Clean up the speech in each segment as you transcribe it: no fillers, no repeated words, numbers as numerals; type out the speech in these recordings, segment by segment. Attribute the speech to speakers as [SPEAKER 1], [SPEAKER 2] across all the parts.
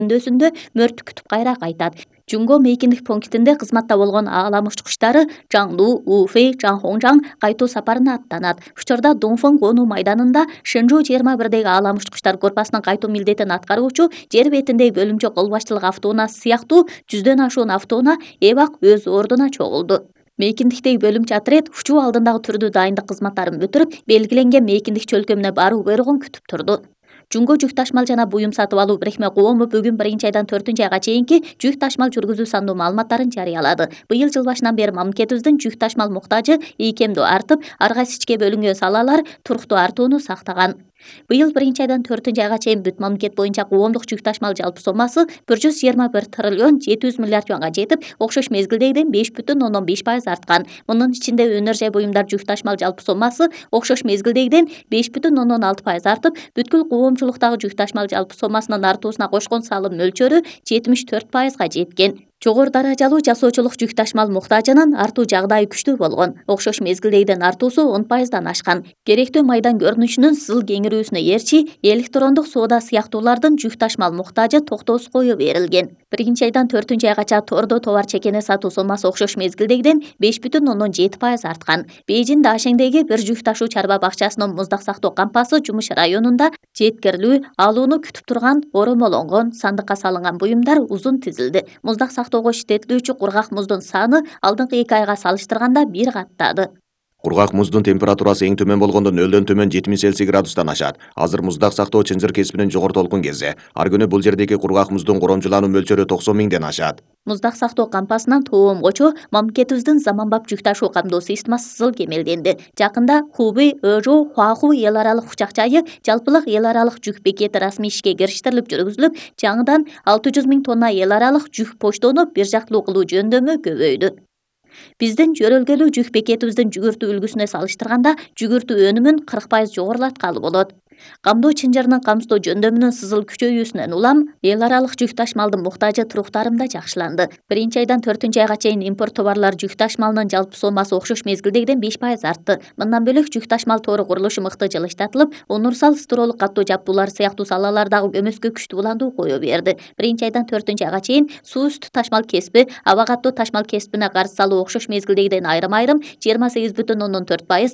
[SPEAKER 1] өндөөсүндө мөрт күтүп кайра кайтат. Жуңго мейкиндик пунктинде кызматта болгон аалам учкучтары Жаңду, Уфэй, Жаңхоңжаң кайтуу сапарына аттанат. Учурда Дунфэн конуу майданында Шэнжу 21деги аалам учкучтар группасынын кайтуу милдетин аткаруучу жер бетиндеги бөлүмчө кол башчылык автоунаасы сыяктуу 100дөн ашуун автоунаа эбак өз ордуна чогулду. Мейкиндиктеги бөлүмчө отряд учуу алдындагы түрдүү дайындык кызматтарын бүтүрүп, белгиленген мейкиндик чөлкөмүнө баруу буйругун күтүп турду. Жуңго жүк ташмал жана буюм сатып алуу бирикме коому бүгүн 1 айдан 4 айга чейинки жүк ташмал жүргүзүү сандуу маалыматтарын жарыялады. Быйыл жыл башынан бери мамлекетибиздин жүк ташмал муктажы ийкемдүү артып, ар кайсы ичке бөлүнгөн салалар туруктуу артууну сактаган. Быйыл 1 айдан 4 айга чейин бүт мамлекет боюнча коомдук жүк ташмал жалпы соммасы 121 триллион 700 миллиард юанга жетип, окшош мезгилдегиден 5,5% арткан. Мунун ичинде өнөр жай буюмдар жүк ташмал жалпы соммасы окшош мезгилдегиден 5,6% артып, бүткүл коомчулуктагы жүк ташмал жалпы соммасынын артуусуна кошкон салым мөлчөрү 74%га жеткен. Жогору даражалуу жасоочулук жүк ташмал муктажынын артуу жагдайы күчтүү болгон. Окшош мезгилдегиден артуусу 10%дан ашкан. Керектүү майдан көрүнүшүнүн сызыл кеңирүүсүнө ээрчи электрондук соода сыяктуулардын жүк ташмал муктажы токтоосуз коюу берилген. 1 айдан 4 айгача тордо товар чекене сатуу соммасы окшош мезгилдегиден 5,7% арткан. Бейжин Дашеңдеги бир жүк ташуу чарба бакчасынын муздак сактоо кампасы жумуш районунда жеткирилүү, алууну күтүп турган оромолонгон, сандыкка салынган буюмдар узун тизилди. Муздак сактоого иштетилүүчү кургак муздун саны алдыңкы 2 айга салыштырганда 1 каттады.
[SPEAKER 2] Кургак муздун температурасы эң төмөн болгондо 0дөн төмөн 70 Цельсий градустан ашат. Азыр муздак сактоо чынжыр кесибинин жогору толкун кези. Ар күнү бул жердеги кургак муздун коромжулануу мөлчөрү 90 миңден ашат.
[SPEAKER 1] Муздак сактоо кампасынан тоомгочу мамлекетибиздин заманбап жүк ташуу камдоо системасы сызыл кемелденди. Жакында Хубэй, Ыжу, Хуаху эл аралык учак жайы жалпылык эл аралык жүк бекети расмий ишке кириштерилип жүргүзүлүп, жаңыдан 600 миң тонна эл аралык жүк почтоону бир жактылуу кылуу жөндөмү көбөйдү. Биздин жөрөлгөлүү жүк бекетибиздин жүгүртүү үлгүсүнө салыштырганда жүгүртүү өнүмүн 40% жогорулаткалы болот. Камдоо чынжырынын камсыздоо жөндөмүнүн сызыл күчөйүүсүнөн улам эл аралык жүк ташмалдын муктажы туруктарым да жакшыланды. 1 айдан 4 айга чейин импорт товарлар жүк ташмалынын жалпы соммасы окшош мезгилдегиден 5% артты. Мындан бөлөк жүк ташмал тоору курулушу мыкты жылыштатылып, универсал строолук каттоо жаптуулар сыяктуу салалардагы көмөскө күчтүү улануу кое берди. 1 айдан 4 айга чейин суу үстү ташмал кесиби, аба каттоо ташмал кесибине карыз салуу окшош мезгилдегиден айрым-айрым 28,4%,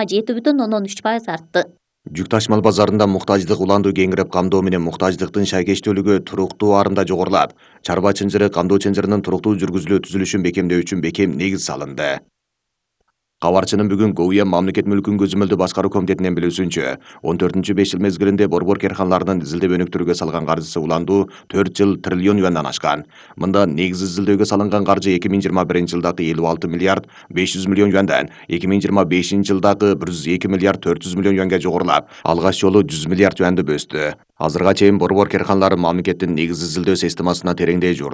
[SPEAKER 1] 27,3% артты.
[SPEAKER 2] Жүк ташмал базарында муктаждык уландуу кеңирип, камдоо менен муктаждыктын шайкештүүлүгү туруктуу арында жогорулап, чарба чынжыры, камдоо чынжырынын туруктуу жүргүзүлүү түзүлүшүн бекемдөө үчүн бекем негиз салынды. Кабарчынын бүгүн ГУЯ мамлекет мүлкүн көзөмөлдөө башкаруу комитетинен билүүсүнчө, 14-5 жыл мезгилинде борбор керканларынын изилдеп өнүктүрүүгө салган каржысы уландуу 4 жыл триллион юандан ашкан. Мында негиз изилдөөгө салынган каржы 2021 жылдагы 56 миллиард 500 миллион юандан 2025 жылдагы 102 миллиард 400 миллион юанга жогорулап, алгач жолу 100 миллиард юанды бөстү. Азырга чейин борбор керканлары мамлекеттин негиз изилдөө системасына тереңдей